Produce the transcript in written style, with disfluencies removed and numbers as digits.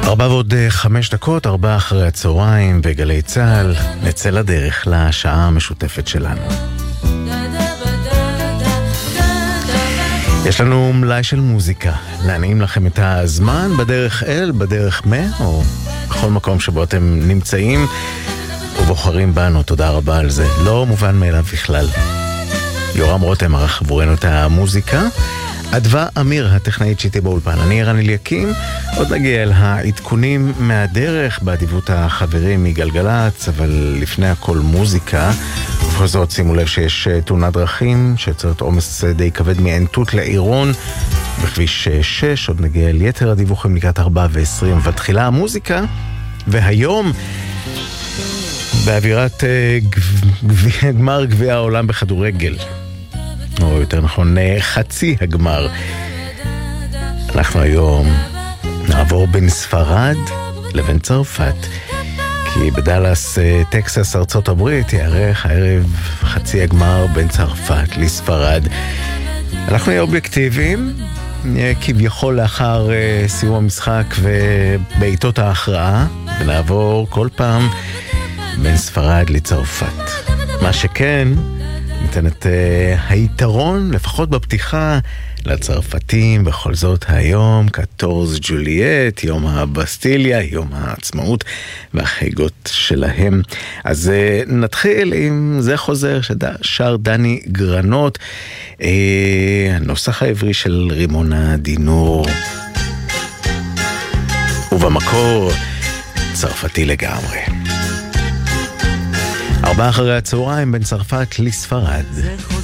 4:05, 4 אחרי הצהריים בגלי צהל. נצא לדרך לשעה המשותפת שלנו. יש לנו מלאי של מוזיקה, להנעים לכם את הזמן בדרך אל, בדרך או בכל מקום שבו אתם נמצאים ובוחרים בנו. תודה רבה על זה, לא מובן מאליו בכלל. יורם רותם ערך עבורנו את המוזיקה, אדווה אמיר הטכנאית שיטי באולפן, אני ערן אליקים. עוד נגיע אל העדכונים מהדרך באדיבות החברים מגלגלץ, אבל לפני הכל מוזיקה. ובכל זאת שימו לב שיש תאונת דרכים שיוצרת עומס די כבד מעין תות לעירון בכביש 6. עוד נגיע אל יתר הדיווחים לקראת 4:20, אבל תחילה המוזיקה. והיום באווירת גמר גביע העולם בכדורגל, או יותר נכון חצי הגמר, אנחנו היום נעבור בין ספרד לבין צרפת, כי בדלס טקסס ארצות הברית יערך הערב חצי הגמר בין צרפת לספרד. אנחנו נהיה אובייקטיביים, נהיה כביכול לאחר סיום המשחק ובעיתות ההכרעה, ונעבור כל פעם בין ספרד לצרפת. מה שכן, ניתן את היתרון, לפחות בפתיחה, לצרפתים. בכל זאת היום 14 ג'וליאט, יום הבסטיליה, יום העצמאות והחגיגות שלהם. אז נתחיל עם זה חוזר ששר דני גרנות, הנוסח העברי של רימונה דינור, ובמקור צרפתי לגמרי. 4 אחרי הצהריים בין צרפת לספרד.